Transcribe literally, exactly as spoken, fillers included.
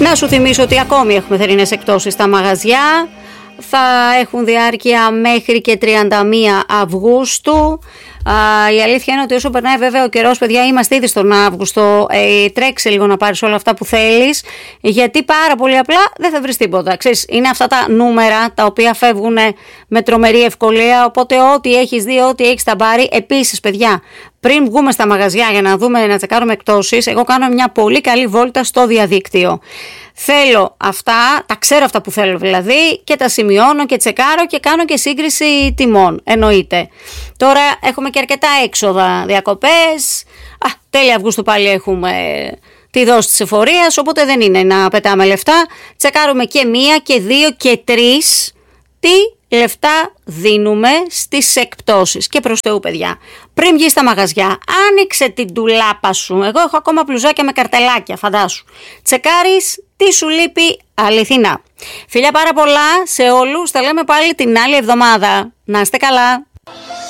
Να σου θυμίσω ότι ακόμη έχουμε θερινές εκπτώσεις στα μαγαζιά. Θα έχουν διάρκεια μέχρι και τριάντα μία Αυγούστου. Α, η αλήθεια είναι ότι όσο περνάει βέβαια ο καιρός, παιδιά, είμαστε ήδη στον Αύγουστο. Ε, τρέξε λίγο να πάρεις όλα αυτά που θέλεις, γιατί πάρα πολύ απλά δεν θα βρεις τίποτα. Ξέρεις, είναι αυτά τα νούμερα τα οποία φεύγουν με τρομερή ευκολία. Οπότε, ό,τι έχεις δει, ό,τι έχεις τα πάρει. Επίσης, παιδιά, πριν βγούμε στα μαγαζιά για να δούμε, να τσεκάρουμε εκπτώσεις, εγώ κάνω μια πολύ καλή βόλτα στο διαδίκτυο. Θέλω αυτά, τα ξέρω αυτά που θέλω δηλαδή, και τα σημειώνω και τσεκάρω και κάνω και σύγκριση τιμών, εννοείται. Τώρα έχουμε και αρκετά έξοδα, διακοπές, α, τέλη Αυγούστου πάλι έχουμε τη δόση της εφορίας, οπότε δεν είναι να πετάμε λεφτά. Τσεκάρουμε και μία και δύο και τρεις τι λεφτά δίνουμε στις εκπτώσεις. Και προς Θεού, παιδιά, πριν βγεις στα μαγαζιά, άνοιξε την ντουλάπα σου. Εγώ έχω ακόμα μπλουζάκια με καρτελάκια, φαντάσου. Τσεκάρεις τι σου λείπει αληθινά. Φιλιά πάρα πολλά σε όλους, τα λέμε πάλι την άλλη εβδομάδα. Να είστε καλά.